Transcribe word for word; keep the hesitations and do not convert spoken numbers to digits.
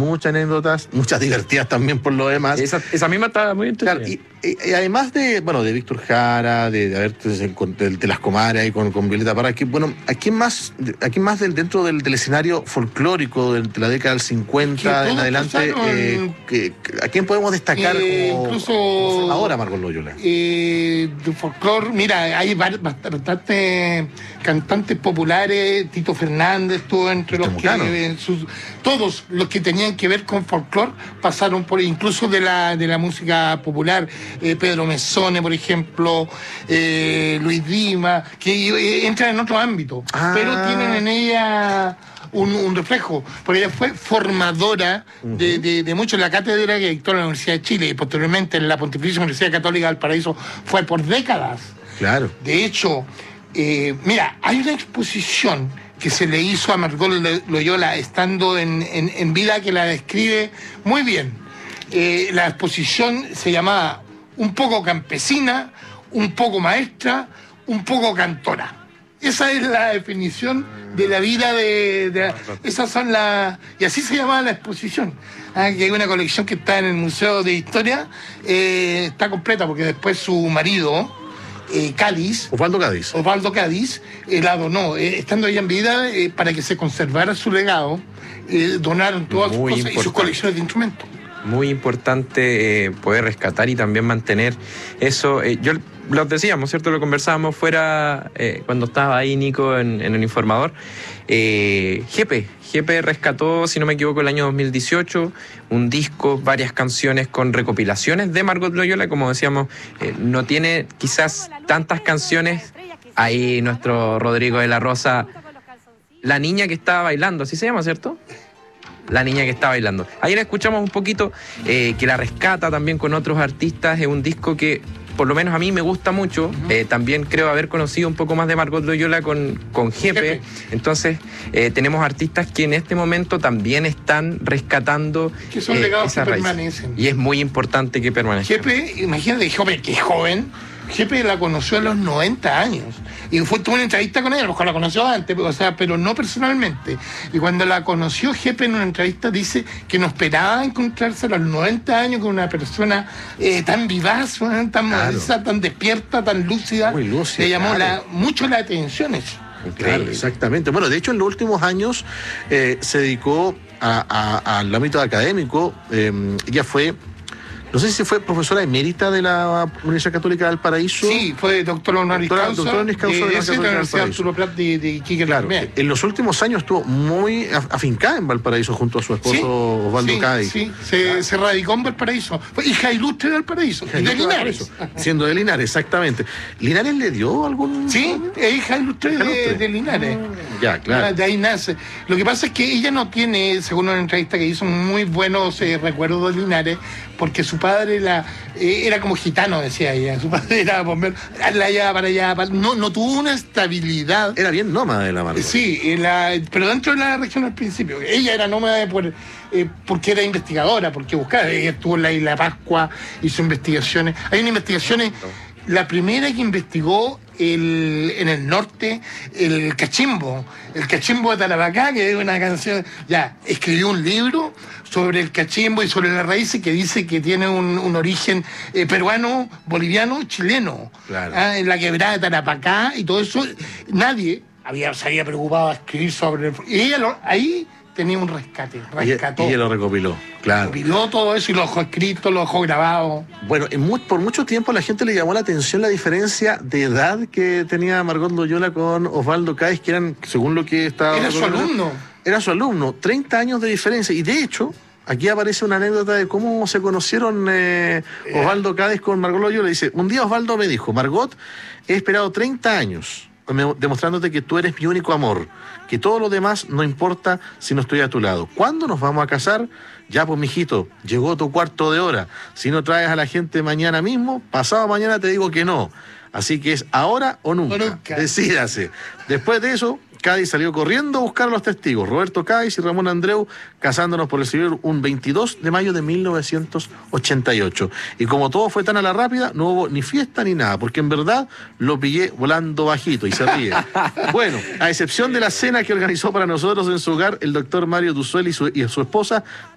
muchas anécdotas, muchas divertidas también por lo demás. Esa, esa misma está muy Claro, interesante. y, y, y además de, bueno, de Víctor Jara, de, de haber de, de las comadres ahí con, con Violeta Parra, que, bueno, ¿a quién más, a quién más del, dentro del, del escenario folclórico de, de la década del cincuenta en adelante, eh, que, que, ¿a quién podemos destacar eh, como, incluso como ahora Margot Loyola? Eh, de folclore, mira, hay bastantes cantantes populares. Tito Fernández estuvo entre los Temucano. que eh, sus, todos los que tenían que ver con folclore pasaron por, incluso de la de la música popular. eh, Pedro Mezzone, por ejemplo, eh, Luis Dima, que eh, entran en otro ámbito, ah. pero tienen en ella Un, un reflejo, porque ella fue formadora uh-huh. de, de, de mucho. La cátedra que dictó en la Universidad de Chile y posteriormente en la Pontificia Universidad Católica del Paraíso fue por décadas. Claro. De hecho, eh, mira, hay una exposición que se le hizo a Margot Loyola estando en, en, en vida que la describe muy bien. Eh, la exposición se llamaba Un poco campesina, un poco maestra, un poco cantora. Esa es la definición de la vida de... de esas son las... Y así se llamaba la exposición. Ah, que hay una colección que está en el Museo de Historia, eh, está completa porque después su marido, eh, Cádiz... Osvaldo Cádiz. Osvaldo Cádiz, eh, la donó. Eh, estando ella en vida, eh, para que se conservara su legado, eh, donaron todas Muy sus cosas importante. y sus colecciones de instrumentos. Muy importante eh, poder rescatar y también mantener eso. Eh, yo lo decíamos, ¿cierto? Lo conversábamos fuera eh, cuando estaba ahí Nico en, en el informador. Eh, Jepe, Jepe rescató, si no me equivoco, el año dos mil dieciocho, un disco, varias canciones con recopilaciones de Margot Loyola. Como decíamos, eh, no tiene quizás tantas canciones. Ahí nuestro Rodrigo de la Rosa, La niña que estaba bailando, así se llama, ¿cierto? La niña que está bailando. Ahí la escuchamos un poquito, eh, que la rescata también con otros artistas. Es un disco que, por lo menos a mí, me gusta mucho. Uh-huh. Eh, también creo haber conocido un poco más de Margot Loyola con, con Jepe. Entonces, eh, tenemos artistas que en este momento también están rescatando. Que son eh, legados esa que raíz. permanecen. Y es muy importante que permanezcan. Jepe, imagínate, joven, que es joven. Jepe la conoció a los noventa años y fue, tuvo una entrevista con ella, a lo mejor la conoció antes, o sea, pero no personalmente. Y cuando la conoció, Jepe en una entrevista dice que no esperaba encontrarse a los noventa años con una persona eh, tan vivaz, tan claro. moderna, tan despierta, tan lúcida. Muy lúcida. Le llamó claro. la, mucho la atención eso. Claro, exactamente. Bueno, de hecho, en los últimos años eh, se dedicó a, a, al ámbito académico. Eh, ella fue... No sé si fue profesora emérita de la Universidad Católica del Paraíso. Sí, fue doctor honoris causa. Doctor honoris causa de, de la, de la Universidad Arturo Prat de, de Iquique. Claro, también. En los últimos años estuvo muy afincada en Valparaíso junto a su esposo, sí, Osvaldo sí, Cádiz. Sí, se, claro. se radicó en Valparaíso. Fue hija ilustre de Valparaíso. Y de Linares. Siendo de Linares, exactamente. ¿Linares le dio algún...? Sí, es hija ilustre, hija ilustre. De, de Linares. Mm, ya, claro. De ahí nace. Lo que pasa es que ella no tiene, según una entrevista que hizo, muy buenos eh, recuerdos de Linares, porque su padre la, eh, era como gitano, decía ella. Su padre era bombero, la llevaba para allá. Para... No, no tuvo una estabilidad. Era bien nómada de la Margot. Sí, la, pero dentro de la región al principio. Ella era nómada por, eh, porque era investigadora, porque buscaba. Ella estuvo en la Isla Pascua, hizo investigaciones. Hay unas investigaciones. La primera que investigó el, en el norte, el cachimbo, el cachimbo de Tarapacá, que es una canción, ya, escribió un libro sobre el cachimbo y sobre las raíces que dice que tiene un, un origen eh, peruano, boliviano, chileno. Claro. ¿Ah? En la quebrada de Tarapacá y todo eso, nadie había, se había preocupado de escribir sobre el... Y ella lo, ahí tenía un rescate, rescató. Y ella lo recopiló, claro. Recopiló todo eso y lo dejó escrito, lo dejó grabado. Bueno, en mu por mucho tiempo a la gente le llamó la atención la diferencia de edad que tenía Margot Loyola con Osvaldo Cádiz, que eran, según lo que estaba... Era su alumno. Era su alumno, treinta años de diferencia. Y de hecho, aquí aparece una anécdota de cómo se conocieron eh, Osvaldo Cádiz con Margot Loyola. Dice, un día Osvaldo me dijo, Margot, he esperado treinta años demostrándote que tú eres mi único amor, que todo lo demás no importa si no estoy a tu lado. ¿Cuándo nos vamos a casar? Ya pues, mijito, llegó tu cuarto de hora. Si no traes a la gente mañana mismo, pasado mañana te digo que no. Así que es ahora o nunca. O nunca. Decídase. Después de eso, Cádiz salió corriendo a buscar a los testigos, Roberto Cádiz y Ramón Andreu, casándonos por el civil un veintidós de mayo de mil novecientos ochenta y ocho. Y como todo fue tan a la rápida, no hubo ni fiesta ni nada, porque en verdad lo pillé volando bajito y se ríe. Bueno, a excepción de la cena que organizó para nosotros en su hogar el doctor Mario Duzuel y su, y su esposa,